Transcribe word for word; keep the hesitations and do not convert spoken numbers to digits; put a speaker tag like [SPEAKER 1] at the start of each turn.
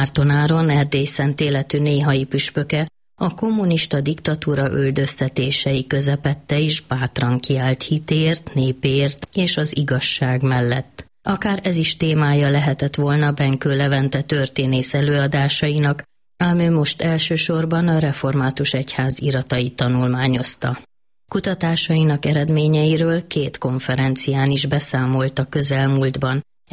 [SPEAKER 1] Márton Áron, Erdély szent életű néhai püspöke, a kommunista diktatúra üldöztetései közepette is bátran kiállt hitért, népért és az igazság mellett. Akár ez is témája lehetett volna Benkő Levente történész előadásainak, ám ő most elsősorban a református egyház iratait tanulmányozta. Kutatásainak eredményeiről két konferencián is beszámolt a közelmúltban,